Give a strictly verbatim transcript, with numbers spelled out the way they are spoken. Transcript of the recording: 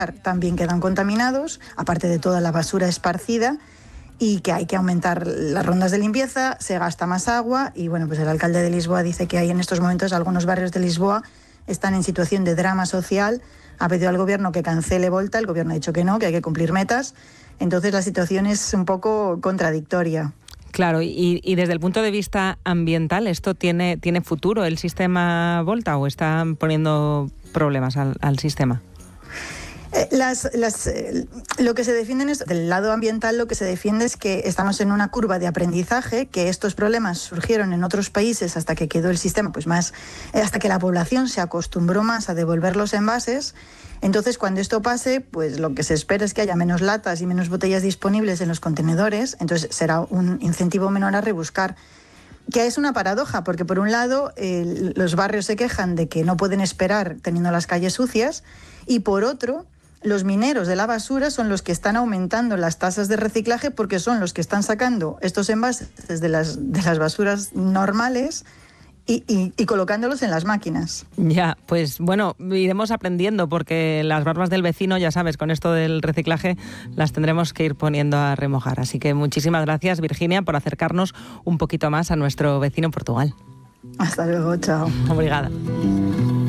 también quedan contaminados, aparte de toda la basura esparcida, y que hay que aumentar las rondas de limpieza, se gasta más agua y bueno, pues el alcalde de Lisboa dice que hay en estos momentos algunos barrios de Lisboa están en situación de drama social, ha pedido al gobierno que cancele Volta, el gobierno ha dicho que no, que hay que cumplir metas, entonces la situación es un poco contradictoria. Claro, y, y desde el punto de vista ambiental, ¿esto tiene, tiene futuro el sistema Volta o está poniendo problemas al, al sistema? Eh, las, las, eh, lo que se defiende es, del lado ambiental, lo que se defiende es que estamos en una curva de aprendizaje, que estos problemas surgieron en otros países hasta que quedó el sistema, pues más, eh, hasta que la población se acostumbró más a devolver los envases. Entonces, cuando esto pase, pues lo que se espera es que haya menos latas y menos botellas disponibles en los contenedores, entonces será un incentivo menor a rebuscar. Que es una paradoja, porque por un lado eh, los barrios se quejan de que no pueden esperar teniendo las calles sucias, y por otro, los mineros de la basura son los que están aumentando las tasas de reciclaje porque son los que están sacando estos envases de las, de las basuras normales y, y, y colocándolos en las máquinas. Ya, pues bueno, iremos aprendiendo porque las barbas del vecino, ya sabes, con esto del reciclaje las tendremos que ir poniendo a remojar. Así que muchísimas gracias, Virginia, por acercarnos un poquito más a nuestro vecino Portugal. Hasta luego, chao. Obrigada.